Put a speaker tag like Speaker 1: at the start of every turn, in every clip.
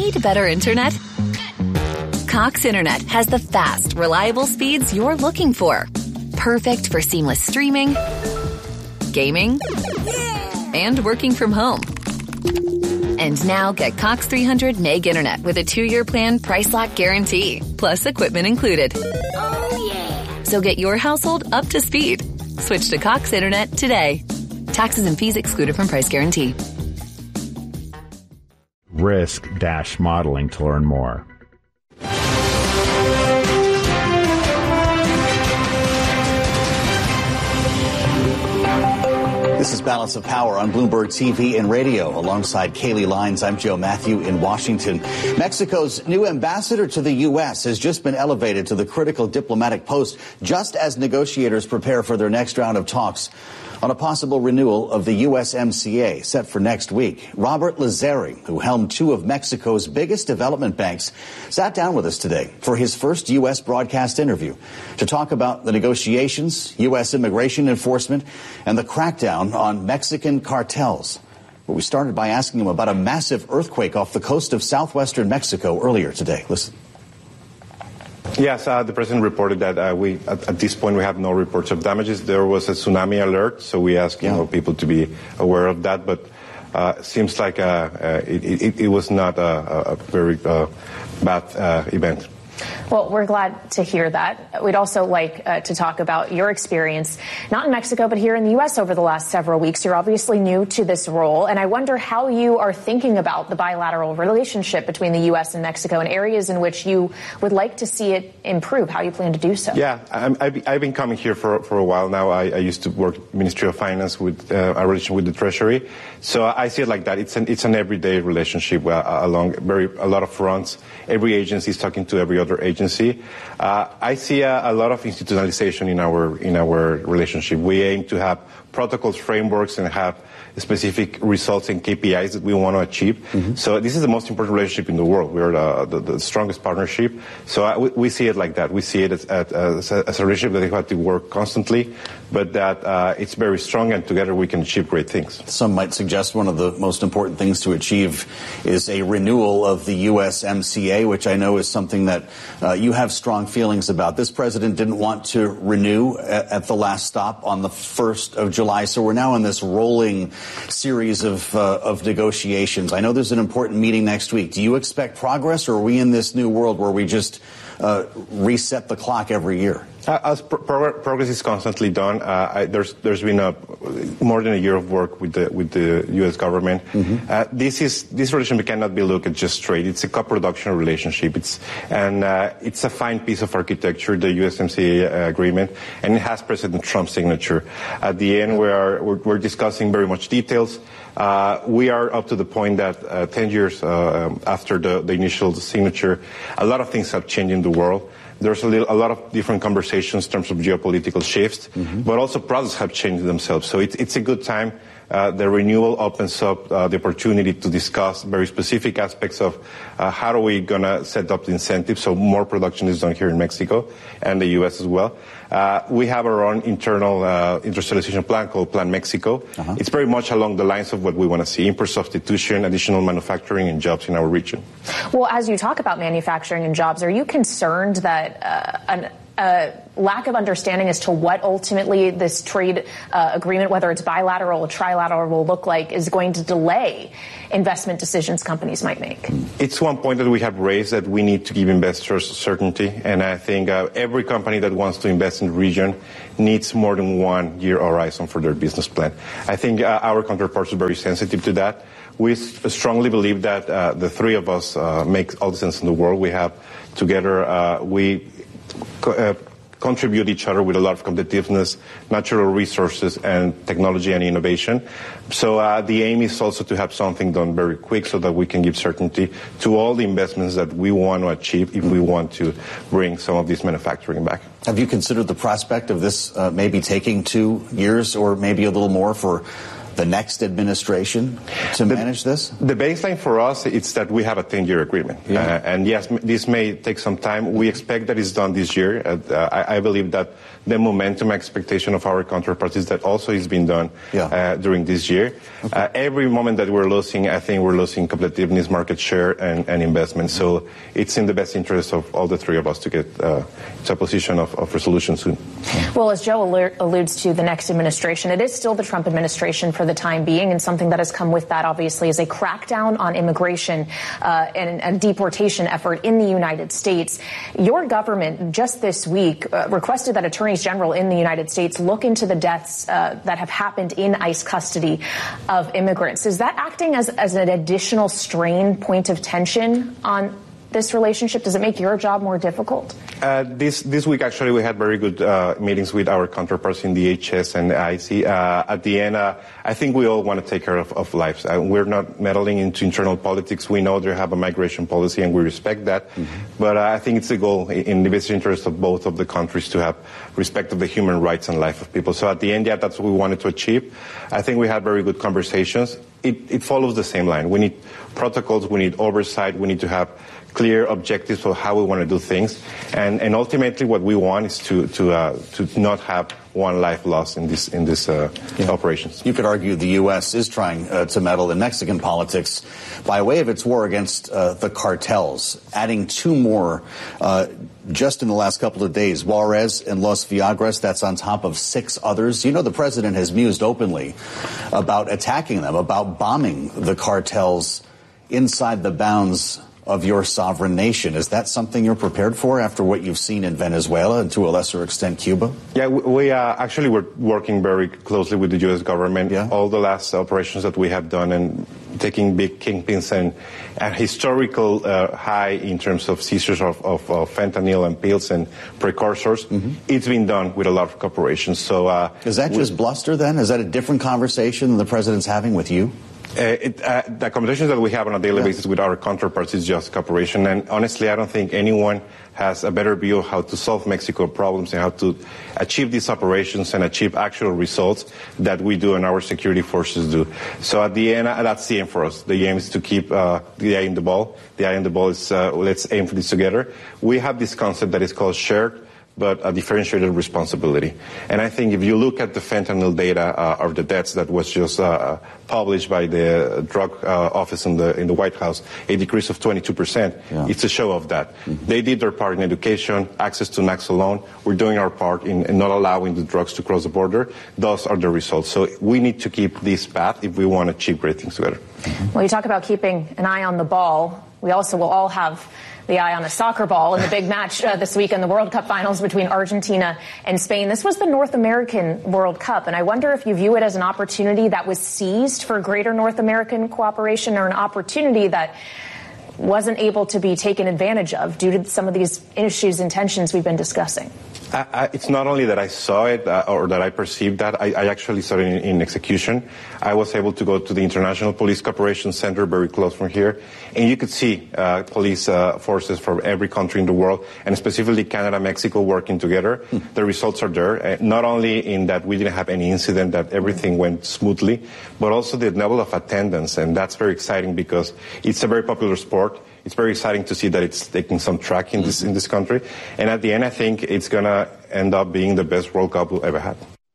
Speaker 1: Need better internet? Cox Internet has the fast, reliable speeds you're looking for. Perfect for seamless streaming, gaming, and working from home. And now get Cox 300 meg internet with a 2-year plan price lock guarantee, plus equipment included.
Speaker 2: Oh, yeah.
Speaker 1: So get your household up to speed. Switch to Cox Internet today. Taxes and fees excluded from price guarantee.
Speaker 3: Risk-modeling to learn more.
Speaker 4: This is Balance of Power on Bloomberg TV and radio. Alongside Kaylee Lines, I'm Joe Matthew in Washington. Mexico's new ambassador to the U.S. has just been elevated to the critical diplomatic post just as negotiators prepare for their next round of talks on a possible renewal of the USMCA set for next week. Robert Lazari, who helmed 2 of Mexico's biggest development banks, sat down with us today for his first U.S. broadcast interview to talk about the negotiations, U.S. immigration enforcement, and the crackdown on Mexican cartels. But we started by asking him about a massive earthquake off the coast of southwestern Mexico earlier today. Listen.
Speaker 5: Yes, the president reported that at this point we have no reports of damages. There was a tsunami alert, so we asked people to be aware of that. But seems like it was not a very bad event.
Speaker 6: Well, we're glad to hear that. We'd also like to talk about your experience, not in Mexico, but here in the U.S. over the last several weeks. You're obviously new to this role, and I wonder how you are thinking about the bilateral relationship between the U.S. and Mexico and areas in which you would like to see it improve, how you plan to do so.
Speaker 5: Yeah, I've been coming here for a while now. I used to work Ministry of Finance with a relation with the Treasury. So I see it like that. It's an everyday relationship along a lot of fronts. Every agency is talking to every other agency. I see a lot of institutionalization in our relationship. We aim to have protocols, frameworks, and have specific results and KPIs that we want to achieve. Mm-hmm. So this is the most important relationship in the world. We are the strongest partnership. So we see it like that. We see it as a relationship that we have to work constantly, but that it's very strong, and together we can achieve great things.
Speaker 4: Some might suggest one of the most important things to achieve is a renewal of the USMCA, which I know is something that you have strong feelings about. This president didn't want to renew at the last stop on the 1st of July, so we're now in this rolling series of negotiations. I know there's an important meeting next week. Do you expect progress, or are we in this new world where we just reset the clock every year?
Speaker 5: As progress is constantly done, there's been more than a year of work with the U.S. government. Mm-hmm. This relationship cannot be looked at just trade. It's a co-production relationship. It's a fine piece of architecture, the USMCA agreement, and it has President Trump's signature. At the end, we're discussing very much details. We are up to the point that 10 years after the initial signature, a lot of things have changed in the world. There's a lot of different conversations in terms of geopolitical shifts, mm-hmm. but also products have changed themselves. So it's a good time. The renewal opens up the opportunity to discuss very specific aspects of how are we going to set up the incentives so more production is done here in Mexico and the U.S. as well. We have our own internal industrialization plan called Plan Mexico. Uh-huh. It's very much along the lines of what we want to see: import substitution, additional manufacturing, and jobs in our region.
Speaker 6: Well, as you talk about manufacturing and jobs, are you concerned that a lack of understanding as to what ultimately this trade agreement, whether it's bilateral or trilateral, will look like, is going to delay investment decisions companies might make?
Speaker 5: It's one point that we have raised, that we need to give investors certainty, and I think every company that wants to invest in the region needs more than 1 year horizon for their business plan. I think our counterparts are very sensitive to that. We strongly believe that the three of us make all the sense in the world. We have together, we contribute each other with a lot of competitiveness, natural resources, and technology and innovation. So the aim is also to have something done very quick so that we can give certainty to all the investments that we want to achieve if we want to bring some of this manufacturing back.
Speaker 4: Have you considered the prospect of this maybe taking 2 years or maybe a little more for the next administration to manage this?
Speaker 5: The baseline for us is that we have a 10-year agreement.
Speaker 4: Yeah.
Speaker 5: And yes, this may take some time. We expect that it's done this year. I believe that the momentum expectation of our counterparts is that also is being done during this year. Okay. Every moment that we're losing, I think we're losing competitiveness, market share, and investment. So it's in the best interest of all the three of us to get to a position of resolution soon.
Speaker 6: Well, as Joe alludes to the next administration, it is still the Trump administration for the time being, and something that has come with that, obviously, is a crackdown on immigration and a deportation effort in the United States. Your government just this week requested that attorneys general in the United States look into the deaths that have happened in ICE custody of immigrants. Is that acting as an additional strain, point of tension on this relationship? Does it make your job more difficult?
Speaker 5: This week, actually, we had very good meetings with our counterparts in the HS and IC. At the end, I think we all want to take care of lives. We're not meddling into internal politics. We know they have a migration policy, and we respect that. Mm-hmm. But I think it's the goal in the best interest of both of the countries to have respect of the human rights and life of people. So at the end, that's what we wanted to achieve. I think we had very good conversations. It follows the same line. We need protocols. We need oversight. We need to have clear objectives for how we want to do things, and ultimately what we want is to not have one life lost in this operations.
Speaker 4: You could argue the U.S. is trying to meddle in Mexican politics by way of its war against the cartels, adding two more just in the last couple of days, Juarez and Los Viagras. That's on top of 6 others. You know, the president has mused openly about attacking them, about bombing the cartels inside the bounds of your sovereign nation. Is that something you're prepared for after what you've seen in Venezuela and to a lesser extent Cuba?
Speaker 5: Yeah, we actually we're working very closely with the U.S. government. Yeah. All the last operations that we have done and taking big kingpins and historical high in terms of seizures of fentanyl and pills and precursors, it's been done with a lot of cooperation. So
Speaker 4: is that just bluster then? Is that a different conversation than the president's having with you?
Speaker 5: The conversations that we have on a daily basis with our counterparts is just cooperation. And honestly, I don't think anyone has a better view of how to solve Mexico problems and how to achieve these operations and achieve actual results that we do and our security forces do. So at the end, that's the aim for us. The aim is to keep the eye on the ball. The eye on the ball is let's aim for this together. We have this concept that is called shared but a differentiated responsibility. And I think if you look at the fentanyl data of the deaths that was just published by the drug office in the White House, a decrease of 22%, it's a show of that. They did their part in education, access to Naloxone. We're doing our part in not allowing the drugs to cross the border. Those are the results. So we need to keep this path if we want to achieve great things together.
Speaker 6: Well, you talk about keeping an eye on the ball. We also will all have the eye on a soccer ball in the big match this week in the World Cup finals between Argentina and Spain. This was the North American World Cup, and I wonder if you view it as an opportunity that was seized for greater North American cooperation or an opportunity that wasn't able to be taken advantage of due to some of these issues and tensions we've been discussing.
Speaker 5: It's not only that I saw it or that I perceived that. I actually saw it in execution. I was able to go to the International Police Cooperation Center, very close from here, and you could see police forces from every country in the world, and specifically Canada, Mexico, working together. The results are there, not only in that we didn't have any incident, that everything went smoothly, but also the level of attendance, and that's very exciting because it's a very popular sport. It's very exciting to see that it's taking some track in this country. And at the end, I think it's going to end up being the best World Cup we've ever had.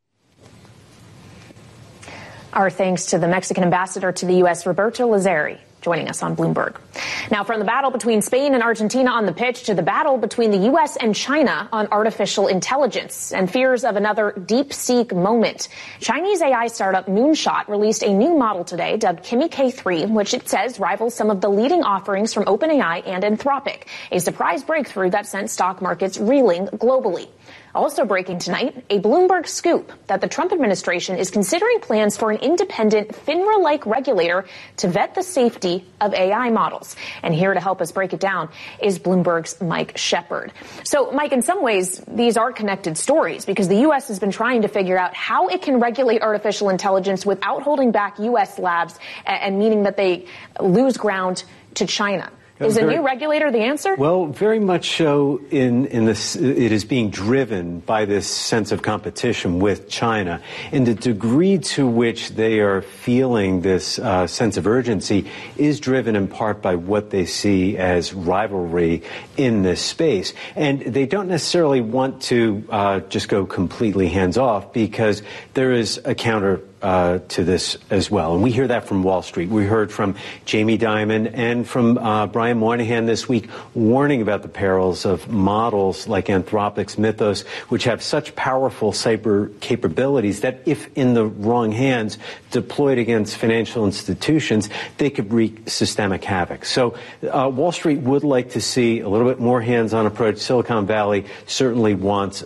Speaker 6: Our thanks to the Mexican ambassador to the U.S., Roberto Lazari, joining us on Bloomberg. Now, from the battle between Spain and Argentina on the pitch to the battle between the U.S. and China on artificial intelligence and fears of another DeepSeek moment. Chinese AI startup Moonshot released a new model today dubbed Kimi K3, which it says rivals some of the leading offerings from OpenAI and Anthropic, a surprise breakthrough that sent stock markets reeling globally. Also breaking tonight, a Bloomberg scoop that the Trump administration is considering plans for an independent FINRA-like regulator to vet the safety of AI models. And here to help us break it down is Bloomberg's Mike Shepard. So, Mike, in some ways, these are connected stories because the U.S. has been trying to figure out how it can regulate artificial intelligence without holding back U.S. labs and meaning that they lose ground to China. Is a new regulator the answer?
Speaker 7: Well, very much so. In this, it is being driven by this sense of competition with China, and the degree to which they are feeling this sense of urgency is driven in part by what they see as rivalry in this space. And they don't necessarily want to just go completely hands off, because there is a counter to this as well. And we hear that from Wall Street. We heard from Jamie Dimon and from Brian Moynihan this week, warning about the perils of models like Anthropic's Mythos, which have such powerful cyber capabilities that if in the wrong hands, deployed against financial institutions, they could wreak systemic havoc. So Wall Street would like to see a little bit more hands-on approach. Silicon Valley certainly wants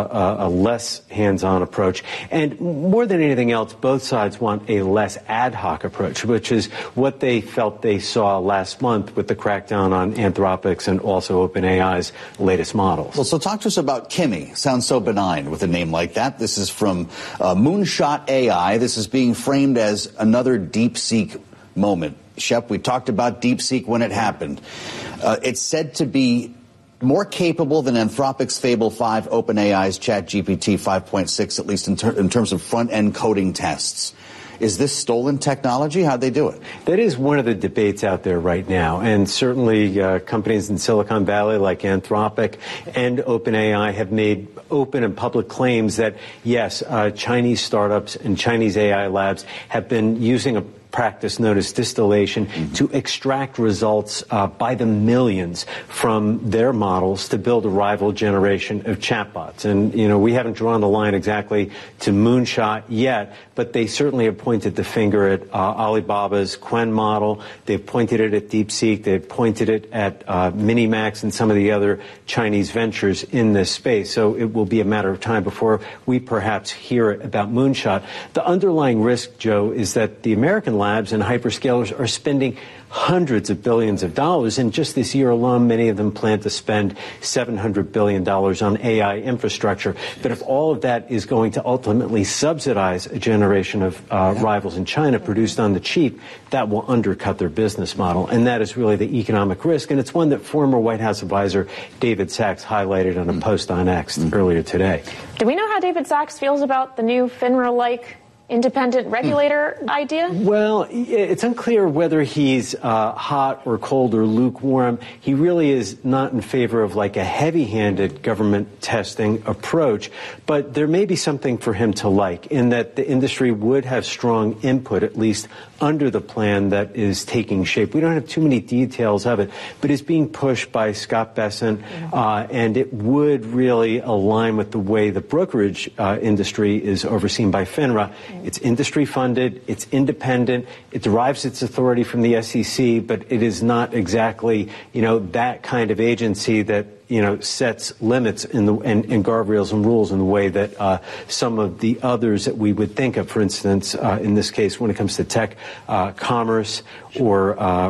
Speaker 7: a less hands-on approach. And more than anything else, both sides want a less ad hoc approach, which is what they felt they saw last month with the crackdown on Anthropic's and also OpenAI's latest models.
Speaker 4: Well, so talk to us about Kimi. Sounds so benign with a name like that. This is from Moonshot AI. This is being framed as another DeepSeek moment. Shep, we talked about DeepSeek when it happened. It's said to be more capable than Anthropic's Fable 5, OpenAI's ChatGPT 5.6, at least in terms of front-end coding tests. Is this stolen technology? How'd they do it?
Speaker 7: That is one of the debates out there right now. And certainly companies in Silicon Valley like Anthropic and OpenAI have made open and public claims that, yes, Chinese startups and Chinese AI labs have been using a practice known as distillation to extract results by the millions from their models to build a rival generation of chatbots. And, you know, we haven't drawn the line exactly to Moonshot yet, but they certainly have pointed the finger at Alibaba's Qwen model. They've pointed it at DeepSeek. They've pointed it at Minimax and some of the other Chinese ventures in this space. So it will be a matter of time before we perhaps hear about Moonshot. The underlying risk, Joe, is that the American labs and hyperscalers are spending hundreds of billions of dollars. And just this year alone, many of them plan to spend $700 billion on AI infrastructure. But if all of that is going to ultimately subsidize a generation of rivals in China produced on the cheap, that will undercut their business model. And that is really the economic risk. And it's one that former White House advisor David Sachs highlighted on a post on X earlier today.
Speaker 6: Do we know how David Sachs feels about the new FINRA-like independent regulator idea?
Speaker 7: Well, it's unclear whether he's hot or cold or lukewarm. He really is not in favor of like a heavy-handed government testing approach, but there may be something for him to like in that the industry would have strong input, at least under the plan that is taking shape. We don't have too many details of it, but it's being pushed by Scott Bessent, and it would really align with the way the brokerage industry is overseen by FINRA. It's industry funded, it's independent, it derives its authority from the SEC, but it is not exactly, you know, that kind of agency that, you know, sets limits in the and guardrails and rules in the way that some of the others that we would think of. For instance, in this case, when it comes to tech, commerce, or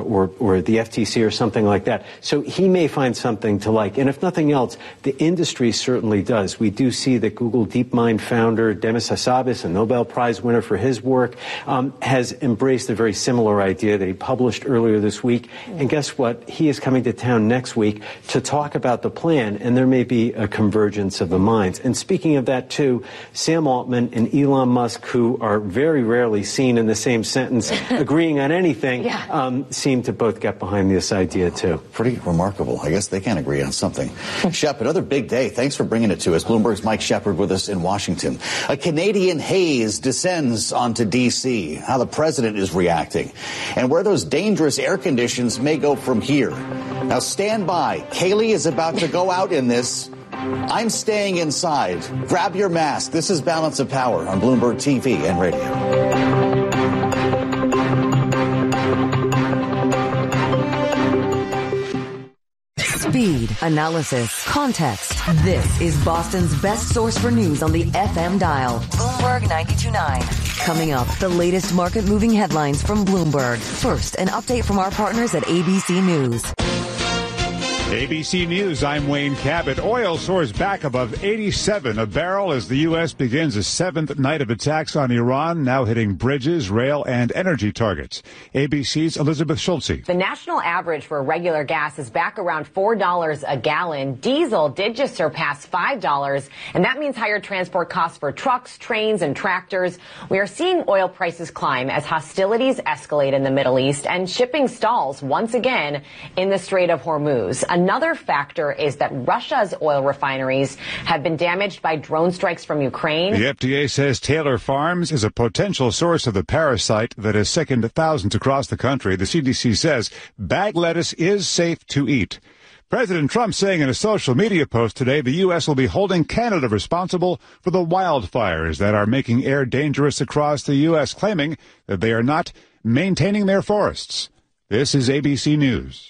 Speaker 7: the FTC or something like that. So he may find something to like. And if nothing else, the industry certainly does. We do see that Google DeepMind founder Demis Hassabis, a Nobel Prize winner for his work, has embraced a very similar idea that he published earlier this week. And guess what? He is coming to town next week to talk about the plan, and there may be a convergence of the minds. And speaking of that, too, Sam Altman and Elon Musk, who are very rarely seen in the same sentence agreeing on anything, seem to both get behind this idea, too.
Speaker 4: Pretty remarkable. I guess they can agree on something. Shep, another big day. Thanks for bringing it to us. Bloomberg's Mike Shepard with us in Washington. A Canadian haze descends onto D.C., how the president is reacting, and where those dangerous air conditions may go from here. Now stand by. Kaylee is about to go out in this. I'm staying inside. Grab your mask. This is Balance of Power on Bloomberg TV and radio.
Speaker 8: Speed, analysis, context. This is Boston's best source for news on the FM dial. Bloomberg 92.9. Coming up, the latest market-moving headlines from Bloomberg. First, an update from our partners at ABC News.
Speaker 9: ABC News, I'm Wayne Cabot. Oil soars back above 87 a barrel as the U.S. begins a seventh night of attacks on Iran, now hitting bridges, rail, and energy targets. ABC's Elizabeth Schulze.
Speaker 10: The national average for regular gas is back around $4 a gallon. Diesel did just surpass $5, and that means higher transport costs for trucks, trains, and tractors. We are seeing oil prices climb as hostilities escalate in the Middle East and shipping stalls once again in the Strait of Hormuz. Another factor is that Russia's oil refineries have been damaged by drone strikes from Ukraine.
Speaker 9: The FDA says Taylor Farms is a potential source of the parasite that has sickened thousands across the country. The CDC says bag lettuce is safe to eat. President Trump saying in a social media post today the U.S. will be holding Canada responsible for the wildfires that are making air dangerous across the U.S., claiming that they are not maintaining their forests. This is ABC News.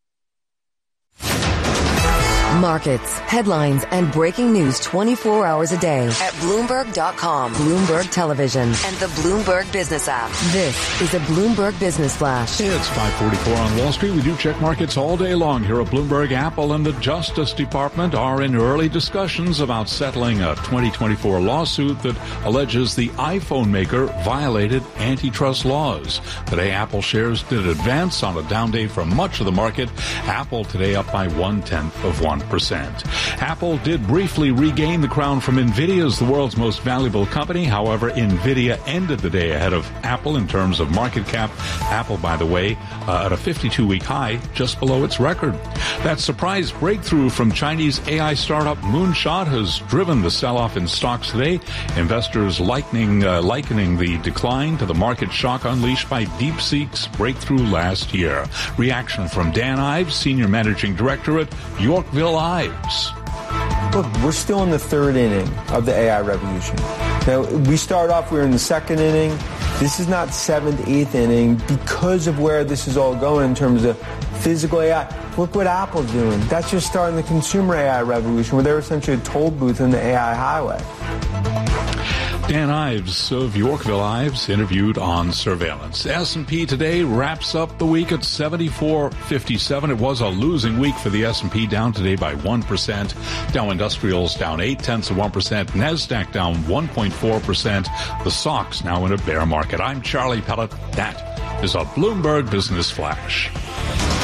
Speaker 8: Markets, headlines, and breaking news 24 hours a day at Bloomberg.com, Bloomberg Television, and the Bloomberg Business app. This is a Bloomberg Business Flash.
Speaker 11: It's 5:44 on Wall Street. We do check markets all day long here at Bloomberg. Apple and the Justice Department are in early discussions about settling a 2024 lawsuit that alleges the iPhone maker violated antitrust laws. Today, Apple shares did advance on a down day for much of the market. Apple today up by 0.1%. Apple did briefly regain the crown from NVIDIA as the world's most valuable company. However, NVIDIA ended the day ahead of Apple in terms of market cap. Apple, by the way, at a 52-week high, just below its record. That surprise breakthrough from Chinese AI startup Moonshot has driven the sell-off in stocks today. Investors likening the decline to the market shock unleashed by DeepSeek's breakthrough last year. Reaction from Dan Ives, Senior Managing Director at Yorkville Ives.
Speaker 12: Look, we're still in the third inning of the AI revolution. Now, we start off, we're in the second inning. This is not seventh, eighth inning because of where this is all going in terms of physical AI. Look what Apple's doing. That's just starting the consumer AI revolution where they're essentially a toll booth in the AI highway.
Speaker 11: Dan Ives of Yorkville Ives interviewed on surveillance. S&P today wraps up the week at 74.57. It was a losing week for the S&P, down today by 1%. Dow Industrials down 0.8%. NASDAQ down 1.4%. The SOX now in a bear market. I'm Charlie Pellet. That is a Bloomberg Business Flash.